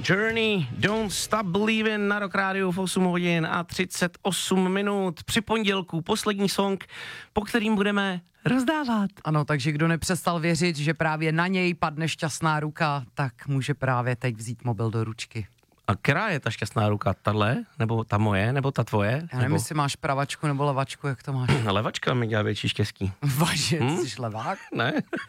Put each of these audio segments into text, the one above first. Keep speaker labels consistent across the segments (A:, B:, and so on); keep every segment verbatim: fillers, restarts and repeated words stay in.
A: Journey, Don't Stop Believin' na Rock Rádiu v osm hodin a třicet osm minut při pondělku, poslední song, po kterým budeme rozdávat.
B: Ano, takže kdo nepřestal věřit, že právě na něj padne šťastná ruka, tak může právě teď vzít mobil do ručky.
A: A která je ta šťastná ruka? Tahle? Nebo ta moje? Nebo ta tvoje?
B: Já nevím,
A: nebo...
B: jestli máš pravačku nebo levačku, jak to máš?
A: Levačka mi dělá větší štěstí.
B: Vážně,
A: hm?
B: jsi levák?
A: Ne.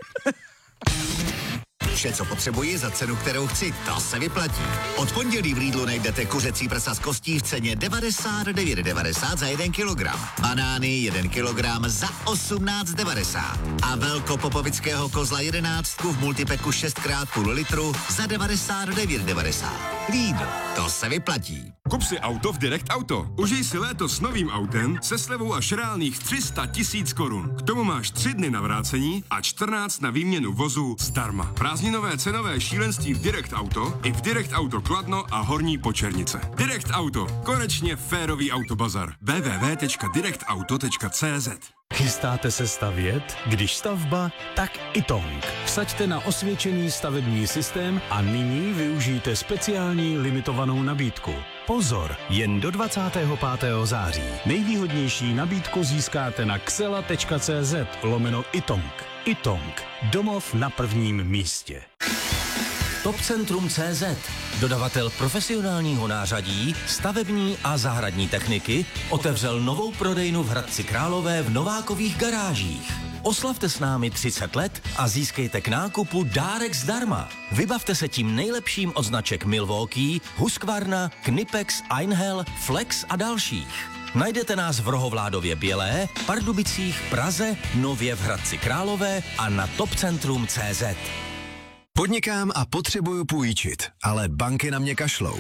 C: Vše, co potřebuji za cenu, kterou chci, to se vyplatí. Od pondělí v Lidlu najdete kuřecí prsa z kostí v ceně devadesát devět devadesát za jeden kilogram. Banány jeden kilogram za osmnáct devadesát. A velkopopovického kozla jedenáctku v multipeku šest krát půl litru za devadesát devět devadesát. Lidl, to se vyplatí.
D: Kup si auto v Direct Auto. Užij si léto s novým autem se slevou až reálných tři sta tisíc korun. K tomu máš tři dny na vrácení a čtrnáct na výměnu vozu zdarma. Prázdninové cenové šílenství v Direct Auto i v Direct Auto Kladno a Horní Počernice. Direct Auto. Konečně férový autobazar. w w w tečka direct auto tečka c z.
E: Chystáte se stavět? Když stavba, tak Itong. Vsaďte na osvědčený stavební systém a nyní využijte speciální limitovanou nabídku. Pozor, jen do dvacátého pátého září. Nejvýhodnější nabídku získáte na xela tečka c z lomeno Itong. Itong. Domov na prvním místě.
F: Topcentrum tečka cé zet, dodavatel profesionálního nářadí, stavební a zahradní techniky, otevřel novou prodejnu v Hradci Králové v Novákových garážích. Oslavte s námi třicet let a získejte k nákupu dárek zdarma. Vybavte se tím nejlepším od značek Milwaukee, Husqvarna, Knipex, Einhell, Flex a dalších. Najdete nás v Rohovládově Bělé, Pardubicích, Praze, nově v Hradci Králové a na topcentrum tečka cé zet.
G: Podnikám a potřebuju půjčit, ale banky na mě kašlou.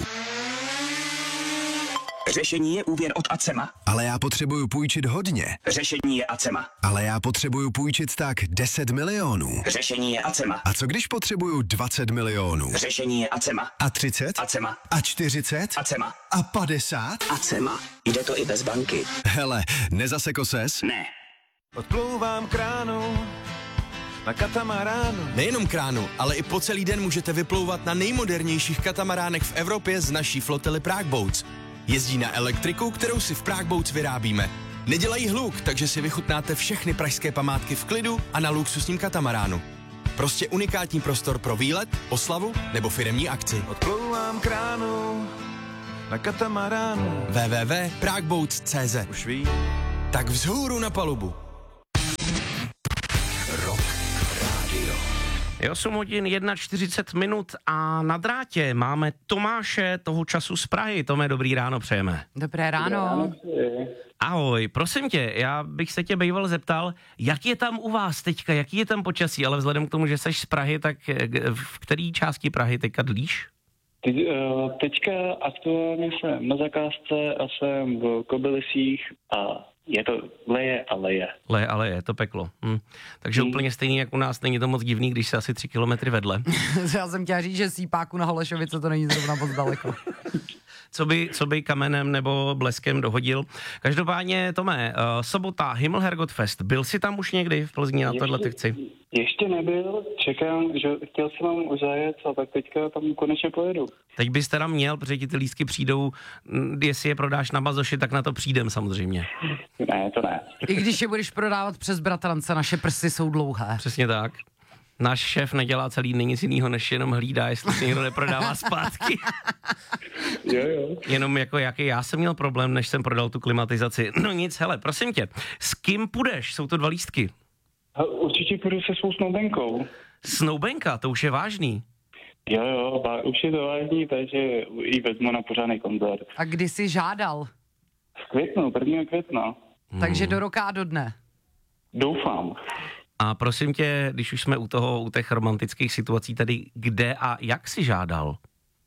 H: Řešení je úvěr od Acema.
G: Ale já potřebuju půjčit hodně.
H: Řešení je Acema.
G: Ale já potřebuju půjčit tak deset milionů.
H: Řešení je Acema.
G: A co když potřebuju dvacet milionů?
H: Řešení je Acema.
G: A třicet?
H: Acema.
G: A čtyřicet?
H: Acema.
G: A padesát?
H: Acema. Jde to i bez banky.
G: Hele, nezaseko ses?
H: Ne.
I: Odplouvám kránu na katamaránu.
J: Nejenom kránu, ale i po celý den můžete vyplouvat na nejmodernějších katamaránech v Evropě z naší flotily Prague Boats. Jezdí na elektriku, kterou si v Prague Boats vyrábíme. Nedělají hluk, takže si vychutnáte všechny pražské památky v klidu a na luxusním katamaránu. Prostě unikátní prostor pro výlet, oslavu nebo firemní akci.
I: Odplouvám kránu na katamaránu.
J: w w w tečka prague boats tečka cé zet.
I: Už ví.
J: Tak vzhůru na palubu.
A: Je osm hodin čtyřicet jedna minut a na drátě máme Tomáše, toho času z Prahy. Tome, dobrý ráno přejeme.
B: Dobré ráno.
A: Ahoj, prosím tě, já bych se tě býval zeptal, jak je tam u vás teďka, jaký je tam počasí, ale vzhledem k tomu, že jsi z Prahy, tak v které části Prahy teďka dlíš?
K: Teď, teďka aktuálně jsem na zakázce a jsem v Kobylisích a je to leje a leje.
A: Leje a leje, to peklo. Hm. Takže hmm. úplně stejný, jak u nás, není to moc divný, když se asi tři kilometry vedle.
B: Já jsem chtěla říct, že Sípáku na Holešovice to není zrovna moc daleko.
A: Co by, co by kamenem nebo bleskem dohodil. Každopádně, Tome, uh, sobota, Himmelherrgottfest, byl jsi tam už někdy v Plzni na této akci?
K: Ještě nebyl, čekám, že chtěl jsem vám už zajet a tak teďka tam konečně pojedu.
A: Teď bys teda měl, protože ti ty lístky přijdou, jestli je prodáš na Bazoši, tak na to přijdem samozřejmě.
K: Ne, to ne.
B: I když je budeš prodávat přes bratrance, naše prsty jsou dlouhé.
A: Přesně tak. Náš šéf nedělá celý dny nic jiného, než jenom hlídá, jestli se někdo neprodává zpátky.
K: Jo, jo.
A: Jenom jako jaký já jsem měl problém, než jsem prodal tu klimatizaci. No nic, hele, prosím tě, s kým půjdeš? Jsou to dva lístky.
K: Určitě půjdu se svou snoubenkou.
A: Snoubenka, to už je vážný.
K: Jo, jo, ba, už je to vážný, takže ji vezmu na pořádný koncert.
B: A kdy jsi žádal?
K: V květnu, prvního května.
B: Hmm. Takže do roka a do dne.
K: Doufám.
A: A prosím tě, když už jsme u toho, u těch romantických situací, tady kde a jak jsi žádal?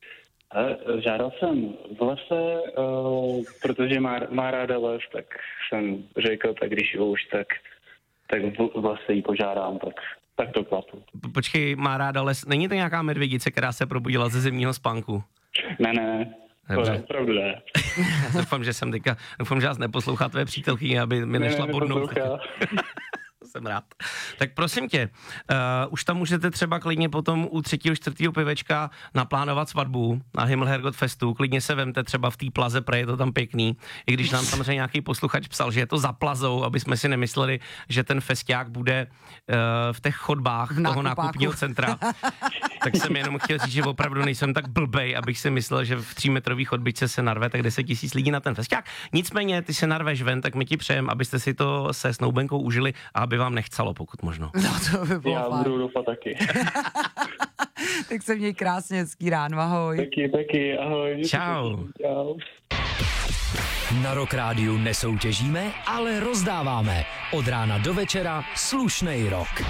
K: Žádal jsem v lese, uh, protože má, má ráda les, tak jsem řekl, tak když už, tak, tak v, v lese jí požádám, tak, tak to klapu.
A: Počkej, má ráda les, není to nějaká medvědice, která se probudila ze zimního spánku?
K: Ne, ne, to je opravdu ne.
A: Doufám, že jsem teďka, doufám, že vás neposlouchá tvé přítelkyně, aby mi nešla
K: ne,
A: podnout. jsem rád. Tak prosím tě, uh, už tam můžete třeba klidně potom u třetího, čtvrtého pivečka naplánovat svatbu na Himmelhergot Festu, klidně se vemte třeba v té Plaze, prej je to tam pěkný, i když nám samozřejmě nějaký posluchač psal, že je to za Plazou, aby jsme si nemysleli, že ten festiák bude uh, v těch chodbách v toho nákupního centra. Tak jsem jenom chtěl říct, že opravdu nejsem tak blbej, abych si myslel, že v třímetrový chodbičce se narve tak deset tisíc lidí na ten festiák. Nicméně, ty se narveš ven, tak my ti přejem, abyste si to se snoubenkou užili a aby vám nechcalo, pokud možno.
B: No to by bylo
K: Já
B: fajn.
K: budu doufat taky.
B: Tak se měj krásně, hezký ráno, ahoj.
K: Taky, taky, ahoj.
A: Čau.
K: Čau.
L: Na Rock Rádiu nesoutěžíme, ale rozdáváme. Od rána do večera slušnej rock.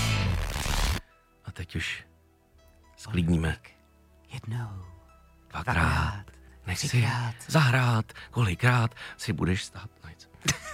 A: A teď už sklidníme.
B: Jednou.
A: Dvakrát. Nechci zahrát, kolikrát si budeš stát. No nic.